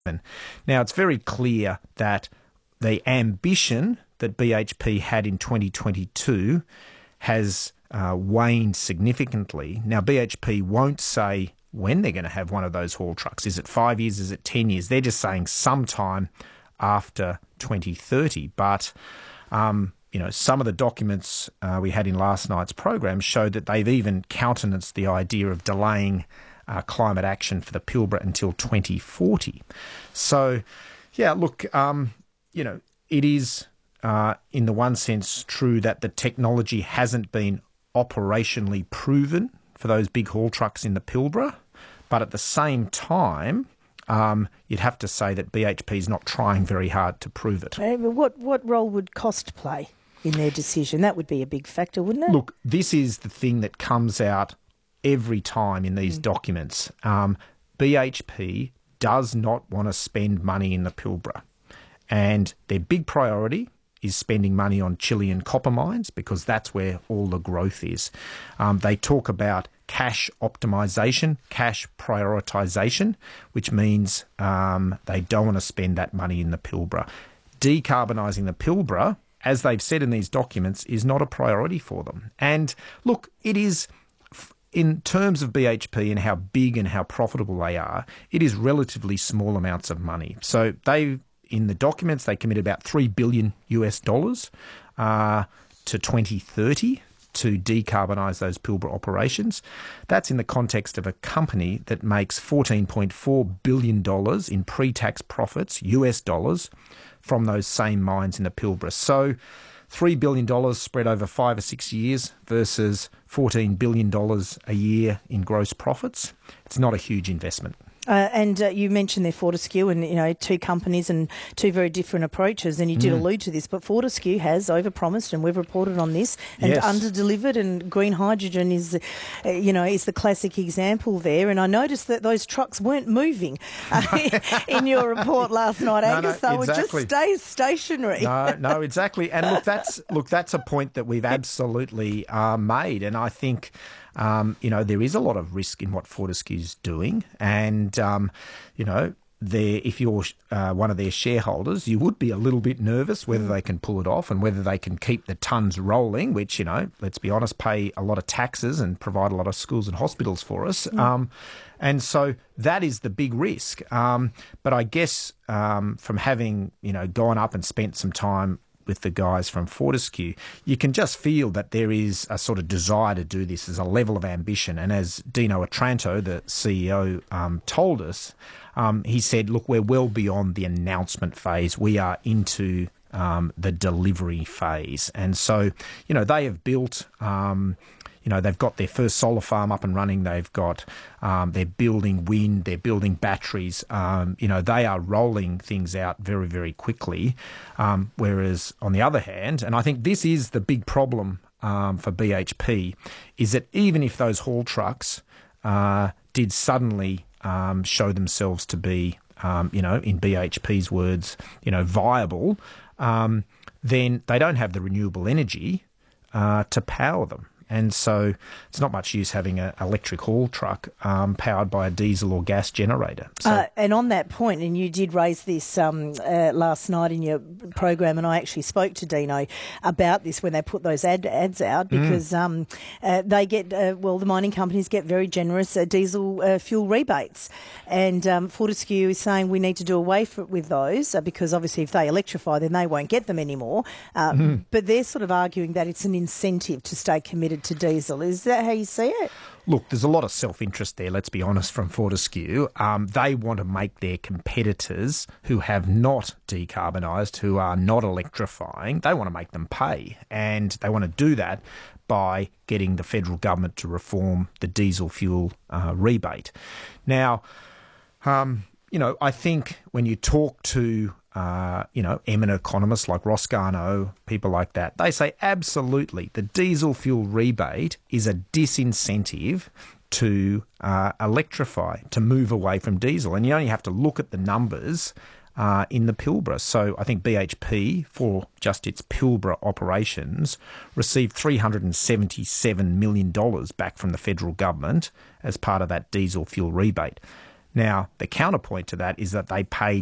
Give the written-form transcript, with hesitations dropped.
Now, it's very clear that the ambition that BHP had in 2022 has waned significantly. Now, BHP won't say when they're going to have one of those haul trucks. Is it 5 years? Is it 10 years? They're just saying sometime after 2030. But, some of the documents we had in last night's program showed that they've even countenanced the idea of delaying climate action for the Pilbara until 2040. So, yeah, look, it is in the one sense true that the technology hasn't been operationally proven for those big haul trucks in the Pilbara, but at the same time, you'd have to say that BHP is not trying very hard to prove it. What role would cost play in their decision? That would be a big factor, wouldn't it? Look, this is the thing that comes out every time in these documents. BHP does not want to spend money in the Pilbara, and their big priority is spending money on Chilean copper mines because that's where all the growth is. They talk about cash optimisation, cash prioritisation, which means they don't want to spend that money in the Pilbara. Decarbonising the Pilbara, as they've said in these documents, is not a priority for them. And look, it is, in terms of BHP and how big and how profitable they are, it is relatively small amounts of money. So in the documents, they commit about $3 billion to 2030 to decarbonise those Pilbara operations. That's in the context of a company that makes $14.4 billion in pre-tax profits, US dollars, from those same mines in the Pilbara. So $3 billion spread over 5 or 6 years versus $14 billion a year in gross profits. It's not a huge investment. And you mentioned there Fortescue and, two companies and two very different approaches, and you did allude to this, but Fortescue has overpromised, and we've reported on this, and underdelivered, and green hydrogen is the classic example there. And I noticed that those trucks weren't moving in your report last night, Angus. They were just stationary. No, exactly. And that's a point that we've absolutely made, and I think there is a lot of risk in what Fortescue's doing, and if you're one of their shareholders, you would be a little bit nervous whether they can pull it off and whether they can keep the tonnes rolling, which, let's be honest, pay a lot of taxes and provide a lot of schools and hospitals for us. And so that is the big risk. But I guess from having, gone up and spent some time with the guys from Fortescue, you can just feel that there is a sort of desire to do this. There's a level of ambition. And as Dino Otranto, the CEO, told us, he said, look, we're well beyond the announcement phase. We are into the delivery phase. And so, they have built... they've got their first solar farm up and running. They've got, they're building wind, they're building batteries. They are rolling things out very, very quickly. Whereas on the other hand, and I think this is the big problem for BHP, is that even if those haul trucks did suddenly show themselves to be, in BHP's words, viable, then they don't have the renewable energy to power them. And so it's not much use having an electric haul truck powered by a diesel or gas generator. So, and on that point, and you did raise this last night in your program, and I actually spoke to Dino about this when they put those ads out, because they get, the mining companies get very generous diesel fuel rebates. And Fortescue is saying we need to do away with those because obviously if they electrify, then they won't get them anymore. But they're sort of arguing that it's an incentive to stay committed to diesel. Is that how you see it? Look, there's a lot of self-interest there, let's be honest, from Fortescue. They want to make their competitors who have not decarbonised, who are not electrifying, they want to make them pay. And they want to do that by getting the federal government to reform the diesel fuel rebate. Now, I think when you talk to eminent economists like Ross Garnaut, people like that, they say absolutely the diesel fuel rebate is a disincentive to electrify, to move away from diesel. And you only have to look at the numbers in the Pilbara. So I think BHP, for just its Pilbara operations, received $377 million back from the federal government as part of that diesel fuel rebate. Now, the counterpoint to that is that they paid